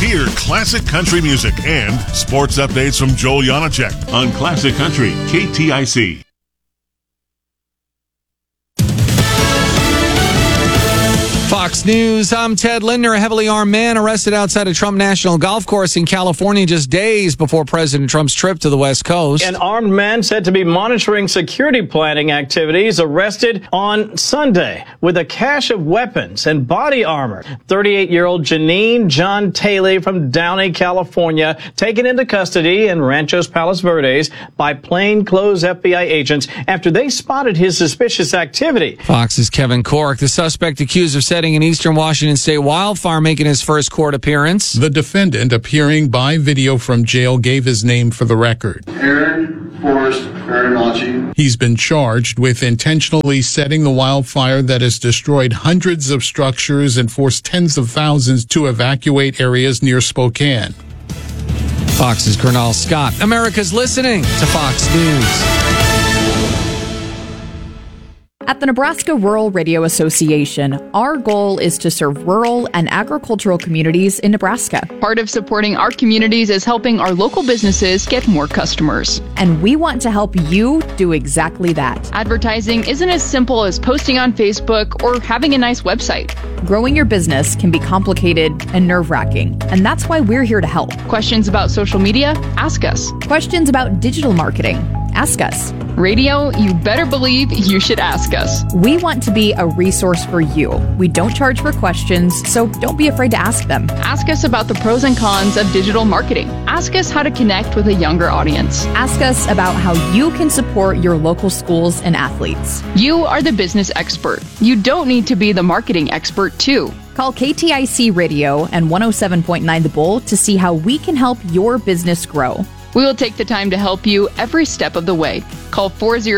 Hear classic country music and sports updates from Joel Janacek on Classic Country KTIC. Fox News, I'm Ted Linder. A heavily armed man arrested outside a Trump National Golf Course in California just days before President Trump's trip to the West Coast. An armed man said to be monitoring security planning activities arrested on Sunday with a cache of weapons and body armor. 38-year-old Janine John Taylor from Downey, California, taken into custody in Ranchos Palos Verdes by plainclothes FBI agents after they spotted his suspicious activity. Fox's Kevin Cork, the suspect accused of setting an Eastern Washington State wildfire, making his first court appearance. The defendant, appearing by video from jail, gave his name for the record. Aaron Forrest Baranacci. He's been charged with intentionally setting the wildfire that has destroyed hundreds of structures and forced tens of thousands to evacuate areas near Spokane. Fox's Kernal Scott. America's listening to Fox News. At the Nebraska Rural Radio Association, our goal is to serve rural and agricultural communities in Nebraska. Part of supporting our communities is helping our local businesses get more customers. And we want to help you do exactly that. Advertising isn't as simple as posting on Facebook or having a nice website. Growing your business can be complicated and nerve-wracking, and that's why we're here to help. Questions about social media? Ask us. Questions about digital marketing? Ask us. Radio, you better believe you should ask us. We want to be a resource for you. We don't charge for questions, so don't be afraid to ask them. Ask us about the pros and cons of digital marketing. Ask us how to connect with a younger audience. Ask us about how you can support your local schools and athletes. You are the business expert. You don't need to be the marketing expert, too. Call KTIC Radio and 107.9 The Bull to see how we can help your business grow. We will take the time to help you every step of the way. Call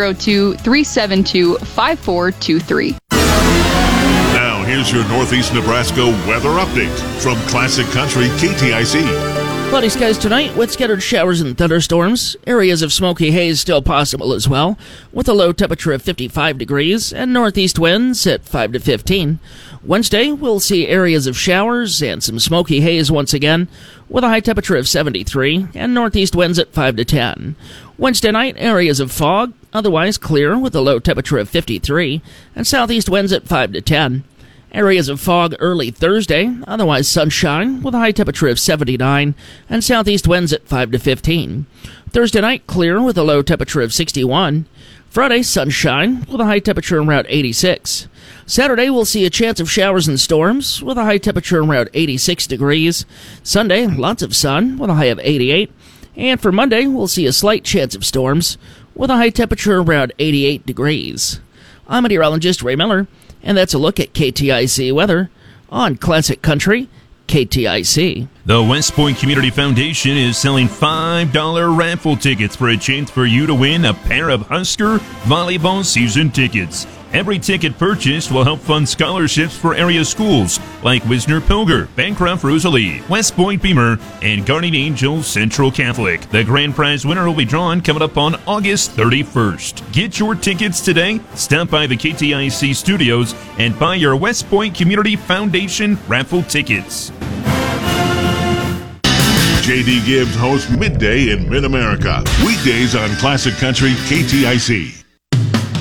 402-372-5423. Now, here's your Northeast Nebraska weather update from Classic Country KTIC. Cloudy skies tonight with scattered showers and thunderstorms. Areas of smoky haze still possible as well, with a low temperature of 55 degrees and northeast winds at 5 to 15. Wednesday, we'll see areas of showers and some smoky haze once again, with a high temperature of 73 and northeast winds at 5 to 10. Wednesday night, areas of fog, otherwise clear with a low temperature of 53 and southeast winds at 5 to 10. Areas of fog early Thursday, otherwise sunshine with a high temperature of 79 and southeast winds at 5 to 15. Thursday night, clear with a low temperature of 61. Friday, sunshine with a high temperature around 86. Saturday, we'll see a chance of showers and storms with a high temperature around 86 degrees. Sunday, lots of sun with a high of 88. And for Monday, we'll see a slight chance of storms with a high temperature around 88 degrees. I'm meteorologist Ray Miller, and that's a look at KTIC weather on Classic Country KTIC. The West Point Community Foundation is selling $5 raffle tickets for a chance for you to win a pair of Husker volleyball season tickets. Every ticket purchased will help fund scholarships for area schools like Wisner-Pilger, Bancroft Rosalie, West Point Beamer, and Guardian Angel Central Catholic. The grand prize winner will be drawn coming up on August 31st. Get your tickets today. Stop by the KTIC studios and buy your West Point Community Foundation raffle tickets. J.D. Gibbs hosts Midday in Mid-America. Weekdays on Classic Country KTIC.